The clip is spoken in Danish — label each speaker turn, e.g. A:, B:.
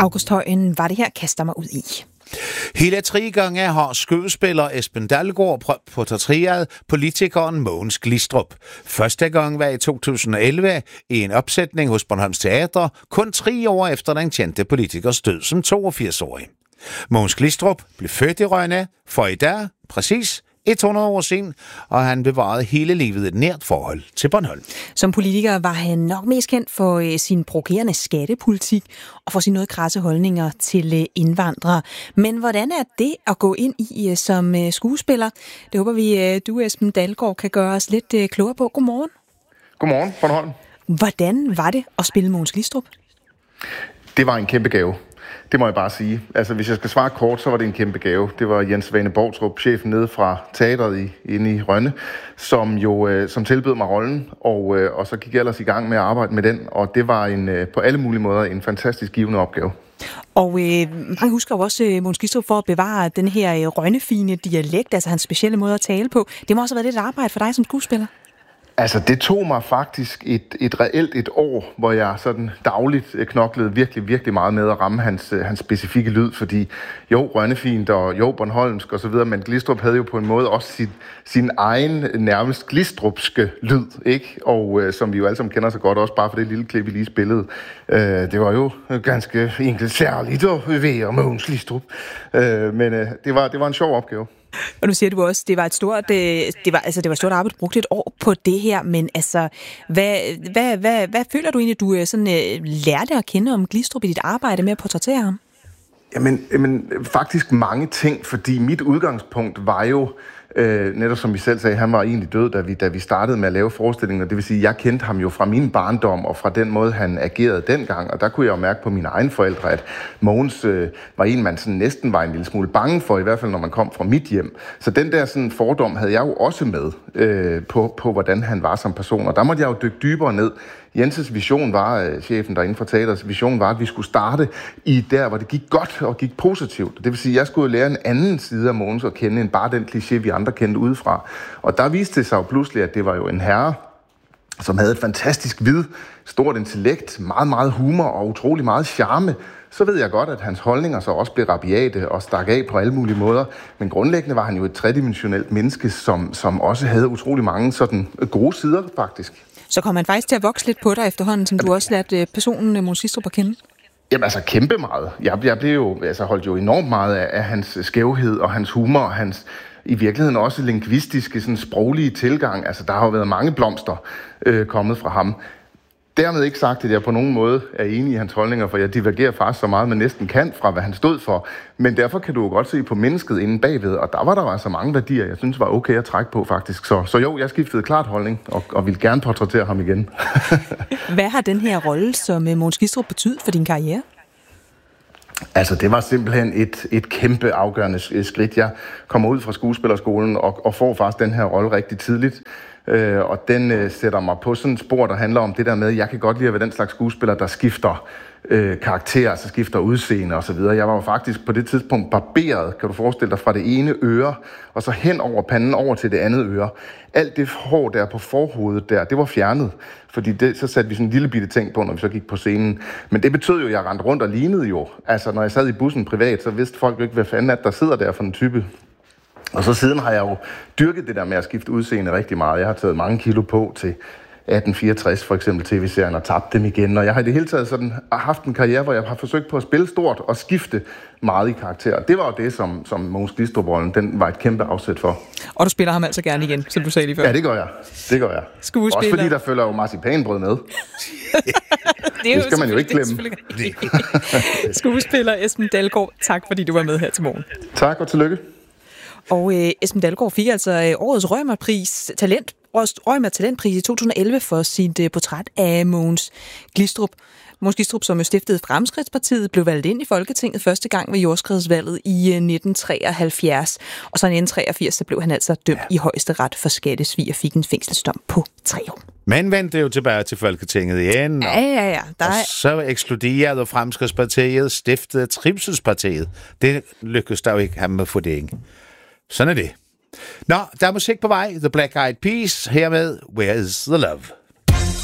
A: August Højen var det her, kaster mig ud i.
B: Hele 3 gange har skuespiller Esben Dalgaard portrætteret politikeren Mogens Glistrup. Første gang var i 2011 i en opsætning hos Bornholms Teater, kun 3 år efter den kendte politikers død som 82-årig. Mogens Glistrup blev født i Rønne for i dag præcis 100 år siden, og han bevarede hele livet et nært forhold til Bornholm.
A: Som politiker var han nok mest kendt for sin provokerende skattepolitik og for sine noget krasse holdninger til indvandrere. Men hvordan er det at gå ind i som skuespiller? Det håber vi, du, Esben Dalgaard, kan gøre os lidt klogere på. Godmorgen.
C: Godmorgen, Bornholm.
A: Hvordan var det at spille Mogens Glistrup?
C: Det var en kæmpe gave. Det må jeg bare sige. Altså, hvis jeg skal svare kort, så var det en kæmpe gave. Det var Jens Vane Borgtrup, chefen nede fra teatret inde i Rønne, som tilbød mig rollen, og så gik jeg ellers i gang med at arbejde med den, og det var på alle mulige måder en fantastisk givende opgave.
A: Og mange husker jo også Mogens Glistrup for at bevare den her rønnefine dialekt, altså hans specielle måde at tale på. Det må også have været lidt arbejde for dig som skuespiller.
C: Altså, det tog mig faktisk et reelt år, hvor jeg sådan dagligt knoklede virkelig, virkelig meget med at ramme hans specifikke lyd, fordi jo, rønnefint og jo, bornholmsk og så videre, men Glistrup havde jo på en måde også sin egen nærmest glistrupske lyd, ikke? Og som vi jo alle sammen kender så godt, også bare for det lille klip, vi lige spillede. Det var jo ganske enkelt særligt at være Mogens Glistrup, men det var en sjov opgave.
A: Og nu siger du også, det var et stort arbejde, du brugte et år på det her, men altså, hvad føler du egentlig, du sådan lærte at kende om Glistrup i dit arbejde med at portrættere ham?
C: Jamen, faktisk mange ting, fordi mit udgangspunkt var jo, netop som vi selv sagde, han var egentlig død, da vi startede med at lave forestillingen, det vil sige, jeg kendte ham jo fra min barndom, og fra den måde, han agerede dengang, og der kunne jeg jo mærke på mine egne forældre, at Mogens var en, man sådan næsten var en lille smule bange for, i hvert fald når man kom fra mit hjem. Så den der sådan fordom havde jeg jo også med på, hvordan han var som person, og der måtte jeg jo dykke dybere ned. Jenses vision var, chefen derinde for teaters vision var, at vi skulle starte i der, hvor det gik godt og gik positivt. Det vil sige, at jeg skulle lære en anden side af Mogens at kende, end bare den kliché, vi andre kendte udefra. Og der viste det sig jo pludselig, at det var jo en herre, som havde et fantastisk stort intellekt, meget, meget humor og utrolig meget charme. Så ved jeg godt, at hans holdninger så også blev rabiate og stak af på alle mulige måder. Men grundlæggende var han jo et tredimensionelt menneske, som også havde utrolig mange sådan gode sider, faktisk.
A: Så kom han faktisk til at vokse lidt på dig efterhånden, som du også lærte personen Mogens Glistrup at kende?
C: Jamen altså kæmpe meget. Jeg blev jo, holdt jo enormt meget af hans skævhed og hans humor og hans i virkeligheden også lingvistiske, sådan sproglige tilgang. Altså der har jo været mange blomster kommet fra ham. Dermed ikke sagt, at jeg på nogen måde er enig i hans holdninger, for jeg divergerer faktisk så meget, man næsten kan fra, hvad han stod for. Men derfor kan du jo godt se på mennesket inde bagved, og der var der altså mange værdier, jeg synes var okay at trække på faktisk. Så jo, jeg skiftede klart holdning, og ville gerne portrættere ham igen.
A: Hvad har den her rolle som Mogens Glistrup betydet for din karriere?
C: Altså, det var simpelthen et kæmpe afgørende skridt. Jeg kommer ud fra skuespillerskolen og får faktisk den her rolle rigtig tidligt. Og den sætter mig på sådan et spor, der handler om det der med, at jeg kan godt lide at være den slags skuespiller, der skifter karakter, altså skifter udseende og så videre. Jeg var jo faktisk på det tidspunkt barberet, kan du forestille dig, fra det ene øre, og så hen over panden over til det andet øre. Alt det hår der på forhovedet der, det var fjernet, fordi så satte vi sådan en lille bitte ting på, når vi så gik på scenen. Men det betød jo, at jeg rendte rundt og lignede jo. Altså, når jeg sad i bussen privat, så vidste folk jo ikke, hvad fanden at der sidder der for en type. Og så siden har jeg jo dyrket det der med at skifte udseende rigtig meget. Jeg har taget mange kilo på til 1864 for eksempel tv-serien og tabt dem igen. Og jeg har i det hele taget sådan haft en karriere, hvor jeg har forsøgt på at spille stort og skifte meget i karakter. Det var jo det, som Mogens Glistrup-rollen, den var et kæmpe afsæt for.
A: Og du spiller ham altså gerne igen, som du sagde lige før.
C: Ja, det gør jeg. Skuespiller. Også fordi der følger jo marcipanbrød med. Det skal man jo ikke glemme.
A: Skuespiller Esben Dalgaard, tak fordi du var med her til morgen.
C: Tak og tillykke.
A: Og Esben Dalgaard fik altså årets Reumert Talentpris i 2011 for sit portræt af Mogens Glistrup. Mogens Glistrup, som jo stiftede Fremskridtspartiet, blev valgt ind i Folketinget første gang ved jordskredsvalget i 1973. Og så i 1983 blev han altså dømt i højesteret for skattesvig og fik en fængselsdom på 3 år.
B: Men vendte jo tilbage til Folketinget igen.
A: Ja.
B: Og så ekskluderede Fremskridtspartiet, stiftede Trivselspartiet. Det lykkedes der jo ikke ham med fordering. Sådan er det. Nå, der er musik på vej. The Black Eyed Peas. Hermed, Where is the Love?